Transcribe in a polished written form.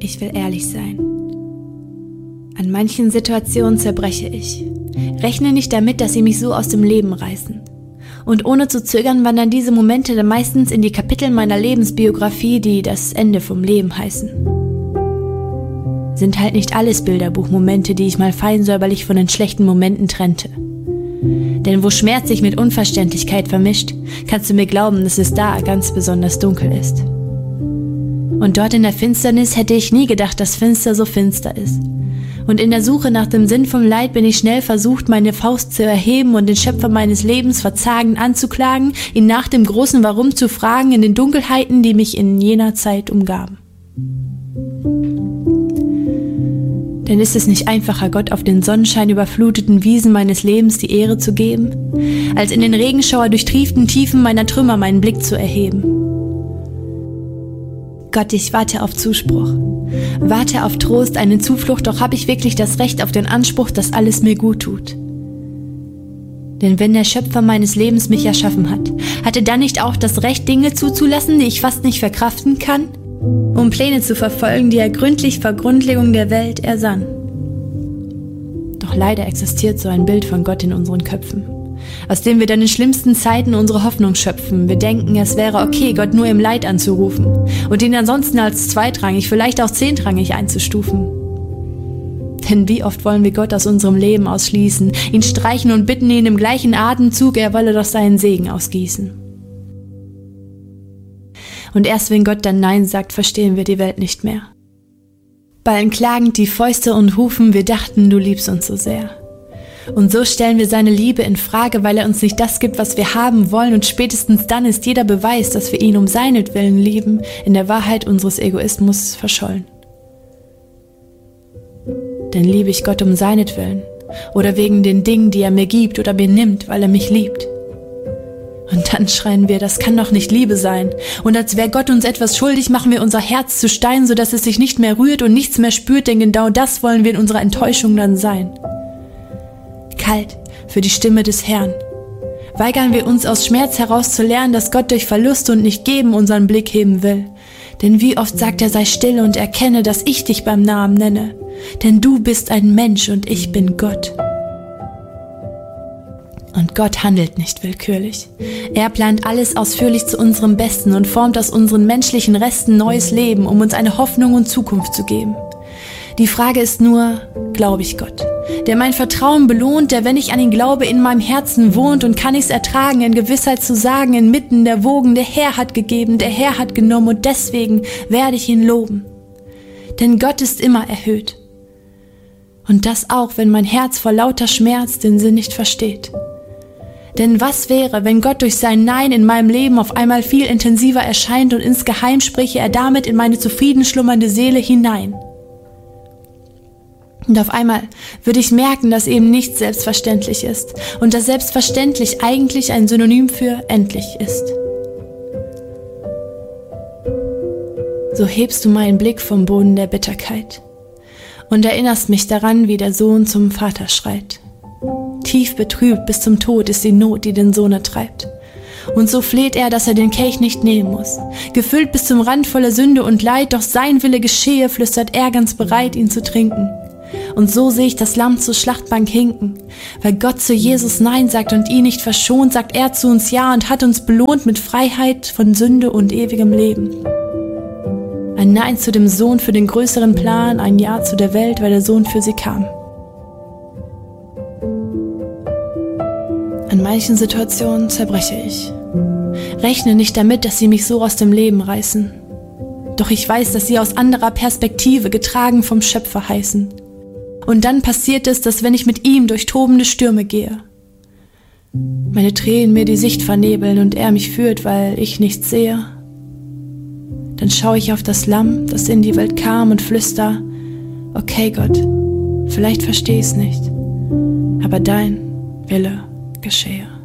Ich will ehrlich sein. An manchen Situationen zerbreche ich. Rechne nicht damit, dass sie mich so aus dem Leben reißen. Und ohne zu zögern wandern diese Momente dann meistens in die Kapitel meiner Lebensbiografie, die das Ende vom Leben heißen. Sind halt nicht alles Bilderbuchmomente, die ich mal fein säuberlich von den schlechten Momenten trennte. Denn wo Schmerz sich mit Unverständlichkeit vermischt, kannst du mir glauben, dass es da ganz besonders dunkel ist. Und dort in der Finsternis hätte ich nie gedacht, dass finster so finster ist. Und in der Suche nach dem Sinn vom Leid bin ich schnell versucht, meine Faust zu erheben und den Schöpfer meines Lebens verzagend anzuklagen, ihn nach dem großen Warum zu fragen in den Dunkelheiten, die mich in jener Zeit umgaben. Denn ist es nicht einfacher, Gott auf den Sonnenschein überfluteten Wiesen meines Lebens die Ehre zu geben, als in den Regenschauer durchtrieften Tiefen meiner Trümmer meinen Blick zu erheben? Gott, ich warte auf Zuspruch, warte auf Trost, eine Zuflucht, doch habe ich wirklich das Recht auf den Anspruch, dass alles mir gut tut. Denn wenn der Schöpfer meines Lebens mich erschaffen hat, hat er dann nicht auch das Recht, Dinge zuzulassen, die ich fast nicht verkraften kann, um Pläne zu verfolgen, die er gründlich vor Grundlegung der Welt ersann? Doch leider existiert so ein Bild von Gott in unseren Köpfen, aus dem wir dann in schlimmsten Zeiten unsere Hoffnung schöpfen. Wir denken, es wäre okay, Gott nur im Leid anzurufen und ihn ansonsten als zweitrangig, vielleicht auch zehntrangig einzustufen. Denn wie oft wollen wir Gott aus unserem Leben ausschließen, ihn streichen und bitten ihn im gleichen Atemzug, er wolle doch seinen Segen ausgießen. Und erst wenn Gott dann Nein sagt, verstehen wir die Welt nicht mehr. Ballen klagend die Fäuste und rufen, wir dachten, du liebst uns so sehr. Und so stellen wir seine Liebe in Frage, weil er uns nicht das gibt, was wir haben wollen, und spätestens dann ist jeder Beweis, dass wir ihn um seinetwillen lieben, in der Wahrheit unseres Egoismus verschollen. Denn liebe ich Gott um seinetwillen oder wegen den Dingen, die er mir gibt oder mir nimmt, weil er mich liebt? Und dann schreien wir, das kann doch nicht Liebe sein. Und als wäre Gott uns etwas schuldig, machen wir unser Herz zu Stein, sodass es sich nicht mehr rührt und nichts mehr spürt, denn genau das wollen wir in unserer Enttäuschung dann sein. Kalt für die Stimme des Herrn. Weigern wir uns aus Schmerz heraus zu lernen, dass Gott durch Verlust und nicht geben unseren Blick heben will. Denn wie oft sagt er, sei still und erkenne, dass ich dich beim Namen nenne. Denn du bist ein Mensch und ich bin Gott. Und Gott handelt nicht willkürlich. Er plant alles ausführlich zu unserem Besten und formt aus unseren menschlichen Resten neues Leben, um uns eine Hoffnung und Zukunft zu geben. Die Frage ist nur, glaube ich Gott, der mein Vertrauen belohnt, der, wenn ich an ihn glaube, in meinem Herzen wohnt, und kann ich's ertragen, in Gewissheit zu sagen, inmitten der Wogen, der Herr hat gegeben, der Herr hat genommen, und deswegen werde ich ihn loben. Denn Gott ist immer erhöht. Und das auch, wenn mein Herz vor lauter Schmerz den Sinn nicht versteht. Denn was wäre, wenn Gott durch sein Nein in meinem Leben auf einmal viel intensiver erscheint und insgeheim spreche er damit in meine zufrieden schlummernde Seele hinein? Und auf einmal würde ich merken, dass eben nichts selbstverständlich ist und dass selbstverständlich eigentlich ein Synonym für endlich ist. So hebst du meinen Blick vom Boden der Bitterkeit und erinnerst mich daran, wie der Sohn zum Vater schreit. Tief betrübt bis zum Tod ist die Not, die den Sohn ertreibt. Und so fleht er, dass er den Kelch nicht nehmen muss. Gefüllt bis zum Rand voller Sünde und Leid, doch sein Wille geschehe, flüstert er ganz bereit, ihn zu trinken. Und so sehe ich das Lamm zur Schlachtbank hinken. Weil Gott zu Jesus Nein sagt und ihn nicht verschont, sagt er zu uns Ja und hat uns belohnt mit Freiheit von Sünde und ewigem Leben. Ein Nein zu dem Sohn für den größeren Plan, ein Ja zu der Welt, weil der Sohn für sie kam. An manchen Situationen zerbreche ich. Rechne nicht damit, dass sie mich so aus dem Leben reißen. Doch ich weiß, dass sie aus anderer Perspektive, getragen vom Schöpfer, heißen. Und dann passiert es, dass wenn ich mit ihm durch tobende Stürme gehe, meine Tränen mir die Sicht vernebeln und er mich führt, weil ich nichts sehe, dann schaue ich auf das Lamm, das in die Welt kam, und flüster, okay Gott, vielleicht verstehe ich's nicht, aber dein Wille geschehe.